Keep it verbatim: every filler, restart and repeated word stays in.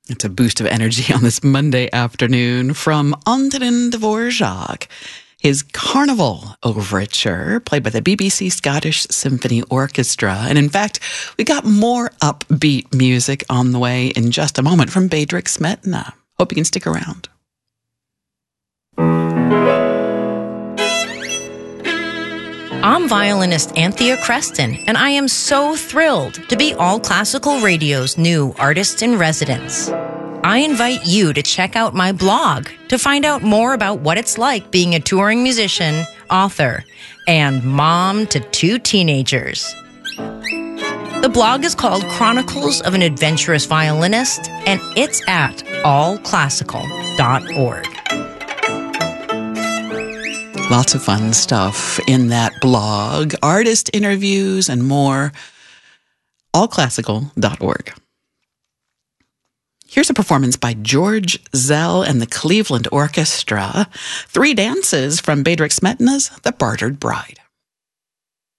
It's a boost of energy on this Monday afternoon from Antonin Dvorak. His Carnival Overture, played by the B B C Scottish Symphony Orchestra. And in fact, we got more upbeat music on the way in just a moment from Bedřich Smetana. Hope you can stick around. I'm violinist Anthea Creston, and I am so thrilled to be All Classical Radio's new artist in residence. I invite you to check out my blog to find out more about what it's like being a touring musician, author, and mom to two teenagers. The blog is called Chronicles of an Adventurous Violinist, and it's at all classical dot org. Lots of fun stuff in that blog, artist interviews and more. all classical dot org. Here's a performance by George Szell and the Cleveland Orchestra. Three dances from Bedřich Smetana's The Bartered Bride.